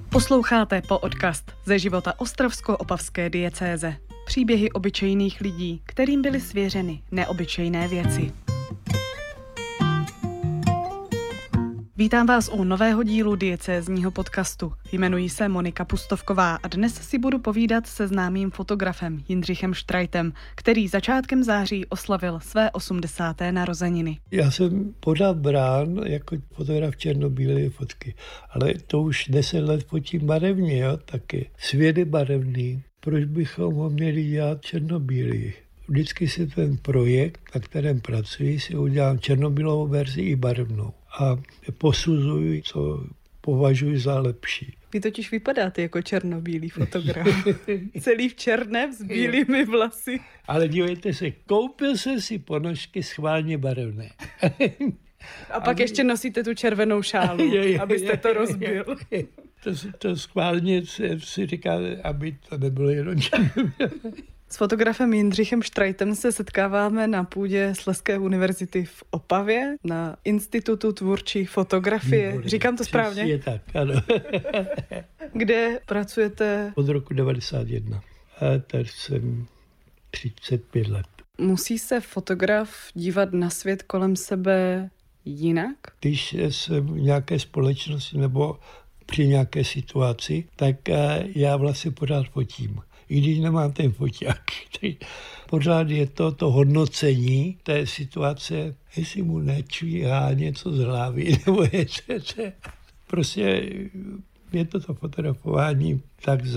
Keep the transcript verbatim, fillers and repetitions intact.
Posloucháte podcast ze života ostravsko-opavské diecéze. Příběhy obyčejných lidí, kterým byly svěřeny neobyčejné věci. Vítám vás u nového dílu diecézního podcastu. Jmenuji se Monika Pustovková a dnes si budu povídat se známým fotografem Jindřichem Štrajtem, který začátkem září oslavil své osmdesáté narozeniny. Já jsem pořád brán jako fotograf černobílé fotky, ale to už deset let fotím barevně, jo, taky. Svět je barevný, proč bychom ho měli dělat černobílý? Vždycky si ten projekt, na kterém pracuji, si udělám černobílovou verzi i barevnou. A posuzuji, co považuji za lepší. Vy totiž vypadáte jako černobílý fotograf. Celý v černém s bílými vlasy. Ale dívejte se, koupil jsem si ponožky schválně barevné. A pak aby... ještě nosíte tu červenou šálu, je, je, abyste to rozbil. Je, je. To, to schválně si říká, aby to nebylo jenom černobílé. S fotografem Jindřichem Štrajtem se setkáváme na půdě Slezské univerzity v Opavě na Institutu tvůrčí fotografie. Výborně. Říkám to správně? Je tak, ano. Kde pracujete? Od roku devadesát jedna. A teď jsem třicet pět let. Musí se fotograf dívat na svět kolem sebe jinak? Když jsem v nějaké společnosti nebo při nějaké situaci, tak já vlastně pořád fotím. I když nemám ten foťák, pořád je to to hodnocení té situace, jestli mu nečvíhá něco z hlavy, nebo je, prostě je to to fotografování tak